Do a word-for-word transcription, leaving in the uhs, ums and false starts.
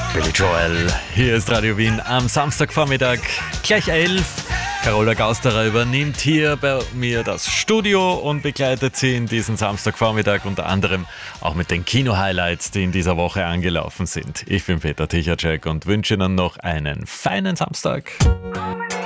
Billy Joel, hier ist Radio Wien am Samstagvormittag, gleich elf. Carola Gausterer übernimmt hier bei mir das Studio und begleitet Sie in diesen Samstagvormittag unter anderem auch mit den Kino-Highlights, die in dieser Woche angelaufen sind. Ich bin Peter Tichacek und wünsche Ihnen noch einen feinen Samstag.